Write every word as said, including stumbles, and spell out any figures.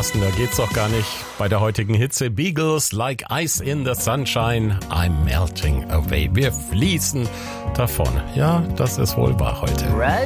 Passender geht's doch gar nicht. Bei der heutigen Hitze Beagles, Like Ice in the Sunshine, I'm melting away. Wir fließen davon. Ja, das ist wohl wahr heute.